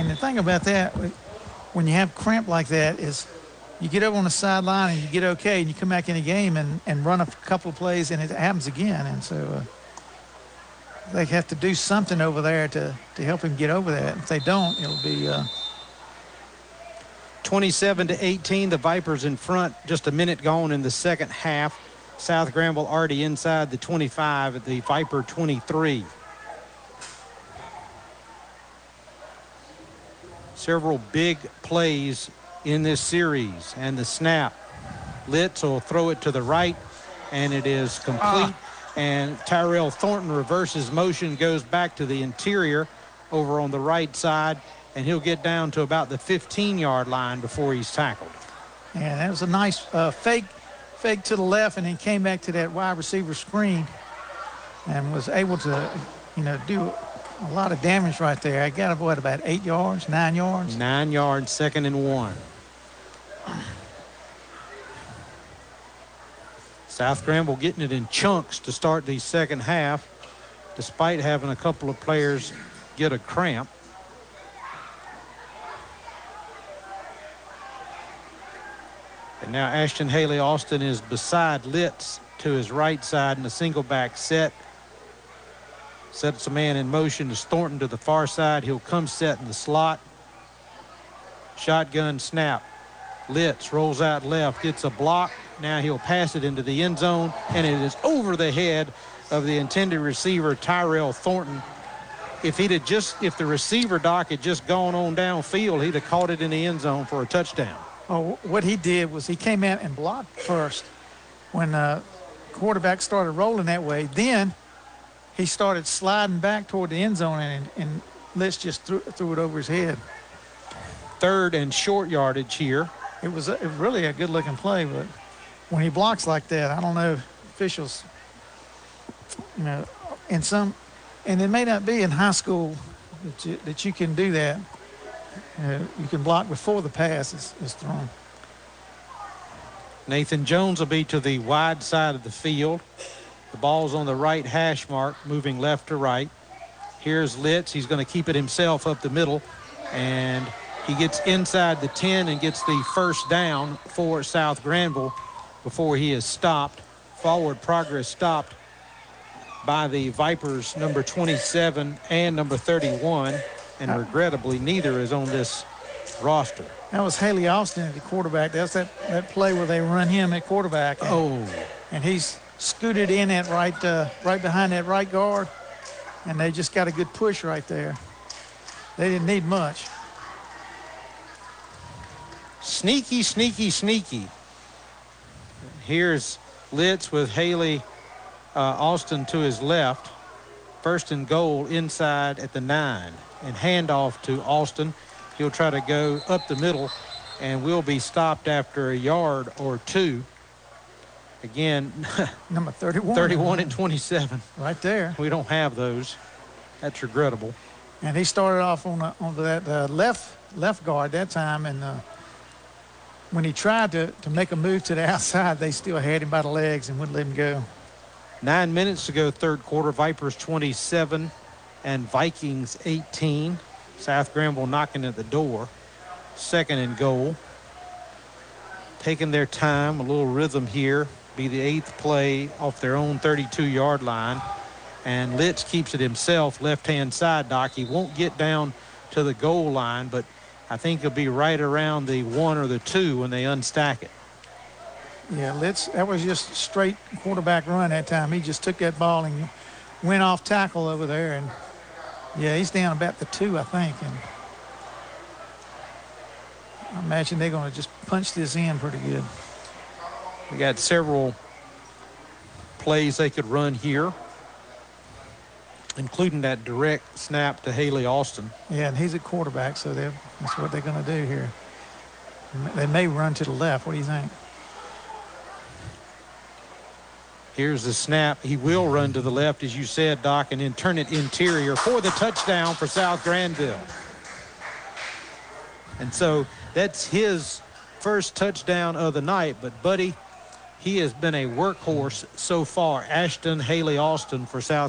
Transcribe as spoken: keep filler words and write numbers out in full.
and the thing about that, when you have cramp like that, is you get over on the sideline and you get okay, and you come back in the game and, and run a couple of plays, and it happens again. And so uh, they have to do something over there to, to help him get over that. If they don't, it'll be uh... twenty-seven to eighteen. The Vipers in front. Just a minute gone in the second half. South Granville already inside the twenty-five at the Viper twenty-three. Several big plays in this series, and the snap. Litz will throw it to the right, and it is complete. Ah. And Tyrell Thornton reverses motion, goes back to the interior over on the right side, and he'll get down to about the fifteen-yard line before he's tackled. Yeah, that was a nice uh, fake, fake to the left, and then came back to that wide receiver screen and was able to, you know, do a lot of damage right there. I got, what, about eight yards, nine yards? Nine yards, second and one. South Granville getting it in chunks to start the second half, despite having a couple of players get a cramp. And now Ashton Haley Austin is beside Litz to his right side in a single back set. Sets a man in motion as Thornton to the far side. He'll come set in the slot. Shotgun snap. Litz rolls out left, gets a block. Now he'll pass it into the end zone, and it is over the head of the intended receiver, Tyrell Thornton. If he'd have just, if the receiver, Doc, had just gone on downfield, he'd have caught it in the end zone for a touchdown. Oh, what he did was he came out and blocked first when the quarterback started rolling that way. Then he started sliding back toward the end zone, and, and Litz just threw, threw it over his head. Third and short yardage here. It was, a, it was really a good-looking play, but when he blocks like that, I don't know, officials, you know, in some, and it may not be in high school that you, that you can do that. Uh, you can block before the pass is, is thrown. Nathan Jones will be to the wide side of the field. The ball's on the right hash mark, moving left to right. Here's Litz. He's going to keep it himself up the middle, and he gets inside the ten and gets the first down for South Granville before he is stopped. Forward progress stopped by the Vipers, number twenty-seven and number thirty-one, and regrettably neither is on this roster. That was Haley Austin at the quarterback. That's that, that play where they run him at quarterback. And, oh. And he's scooted in at right, uh, right behind that right guard, and they just got a good push right there. They didn't need much. Sneaky, sneaky, sneaky. Here's Litz with Haley uh, Austin to his left. First and goal inside at the nine. And handoff to Austin. He'll try to go up the middle and will be stopped after a yard or two. Again, number thirty-one. thirty-one and twenty-seven. Right there. We don't have those. That's regrettable. And he started off on, the, on that uh, left left guard that time, and uh, when he tried to, to make a move to the outside, they still had him by the legs and wouldn't let him go. Nine minutes to go, third quarter. Vipers twenty-seven and Vikings eighteen. South Granville knocking at the door. Second and goal. Taking their time, a little rhythm here. Be the eighth play off their own thirty-two-yard line. And Litz keeps it himself, left-hand side, Doc. He won't get down to the goal line, but I think he'll be right around the one or the two when they unstack it. Yeah, Litz, that was just straight quarterback run that time. He just took that ball and went off tackle over there. And, yeah, he's down about the two, I think. And I imagine they're going to just punch this in pretty good. We got several plays they could run here, including that direct snap to Haley Austin. Yeah, and he's a quarterback, so that's what they're going to do here. They may run to the left. What do you think? Here's the snap. He will run to the left, as you said, Doc, and then turn it interior for the touchdown for South Granville. And so that's his first touchdown of the night. But, Buddy, he has been a workhorse so far. Ashton Haley Austin for South